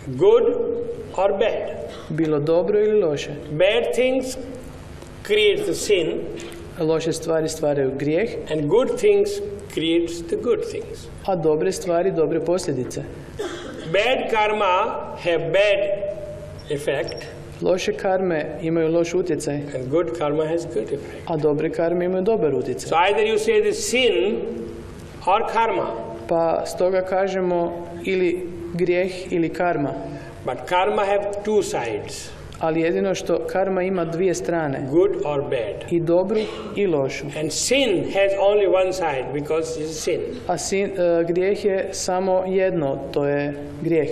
good or bad. Bilo dobro ili loše. Bad things create the sin, Loše stvari stvaraju grijeh, and good things creates the good things. a dobre stvari dobre posljedice. Bad karma have bad effect, Loše karme imaju loš utjecaj, and good karma has good effect. a dobre karme imaju dobar So utjecaj. either you say the sin or karma, Pa stoga kažemo ili grijeh ili karma. but karma have two sides, Ali jedino što karma ima dvije strane, good or bad. i dobru i lošu. And sin has only one side because it's sin. A grijeh je samo jedno, to je grijeh.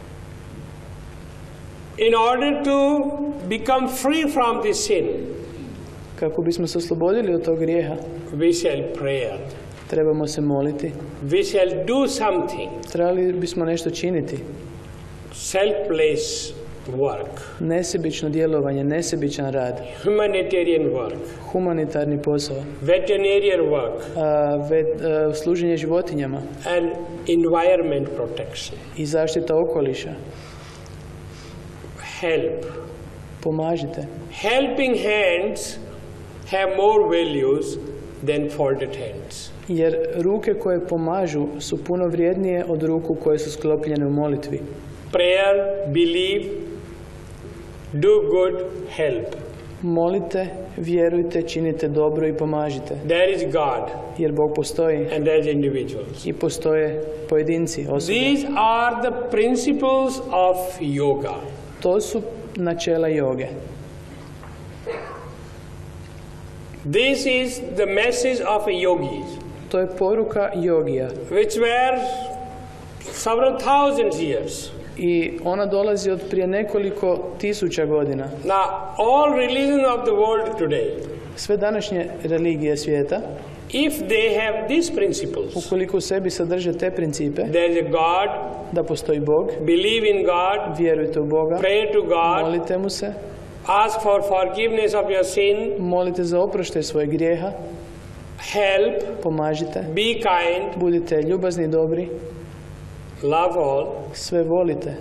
In order to become free from this sin, Kako bismo se oslobodili od tog grijeha, we shall pray. trebamo se moliti, We shall do something, trebali bismo nešto činiti. selfless work, Nesebično djelovanje, nesebičan rad, humanitarian work, humanitarni posao, veterinarian work, služenje životinjama and environment protection. i zaštita okoliša. Help. Pomažite. Helping hands have more values than folded hands. Jer ruke koje pomažu su puno vrijednije od ruku koje su sklopljene u molitvi. Prayer, believe, do good, help. Molite, vjerujte, činite dobro i pomažite. There is God Jer Bog postoji and there is individuals. i postoje pojedinci, osobe. These are the principles of yoga. To su načela joge. This is the message of a yogis, To je poruka jogija. which were several thousands years. I ona dolazi od prije nekoliko tisuća godina. Now, all religions of the world today, Sve današnje religije svijeta, if they have these principles, ukoliko u sebi sadrže te principe, there is a God, da postoji Bog, believe in God, vjerujte u Boga, pray to God, molite mu se, ask for forgiveness of your sin, molite za oproštaj svojeg grijeha, help, pomažite, be kind, budite ljubazni i dobri, love all, sve volite.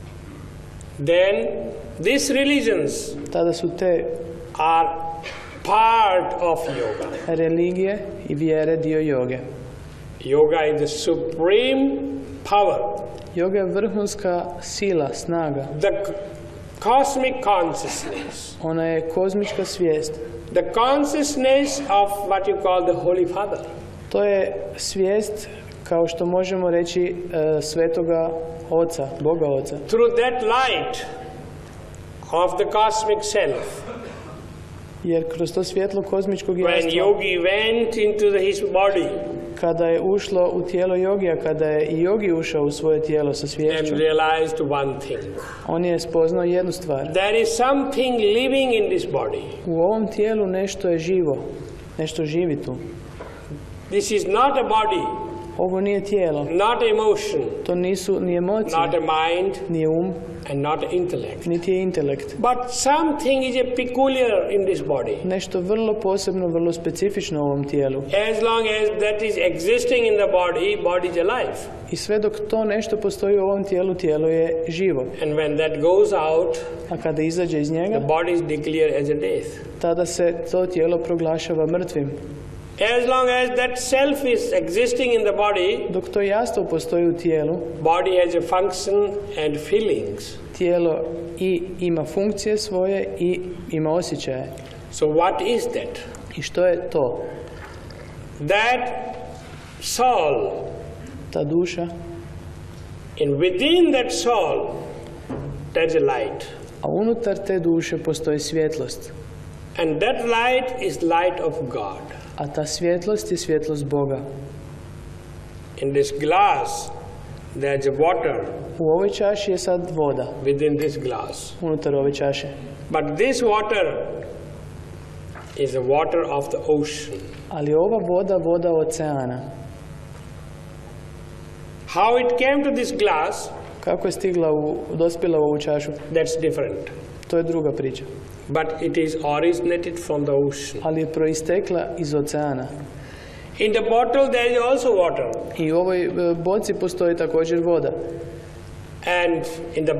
then these religions Tada su te are part of yoga. religije i vjere dio joge. Yoga is the supreme power, Joga je vrhunska sila, snaga. the cosmic consciousness, Ona je kozmička svijest. the consciousness of what you call the Holy Father. To je svijest, kao što možemo reći, svetoga oca, Boga oca. Through that light of the cosmic self, Jer kroz to svjetlo kozmičkog when jastva, yogi went into his body kada je ušlo u tijelo jogija, kada je i jogi ušao u svoje tijelo sa and sviješću, realized one thing, on je spoznao jednu stvar. there is something living in this body. U ovom tijelu nešto je živo, nešto živi tu. This is not a body, Ovo nije tijelo, not emotion, to nisu ni emocije, not a mind, nije um, and not intellect. niti je intelekt. But something is a peculiar in this body. Nešto vrlo posebno, vrlo specifično u ovom tijelu. As long as that is existing in the body, body is alive. I sve dok to nešto postoji u ovom tijelu, tijelo je živo. And when that goes out, A kada izađe iz njega, the body is declared as a death. tada se to tijelo proglašava mrtvim. As long as that self is existing in the body, Dok to jastvo postoji u tijelu, body has a function and feelings. tijelo i ima funkcije svoje i ima osjećaje. So what is that? I što je to? That soul, Ta duša, and within that soul, there's a light. a unutar te duše postoji svjetlost. And that light is light of God. A ta svjetlost je svjetlost Boga. In this glass, there's a water U ovoj čaši je sad voda, within this glass. unutar ove čaše. But this water is the water of the ocean. Ali ova voda, voda oceana. How it came to this glass, Kako je stigla dospjela u ovu čašu, that's different. to je druga priča. But it is originated from the ocean. Ali je proistekla iz oceana. In the bottle there is also water. I u ovoj boci postoji također voda. And in the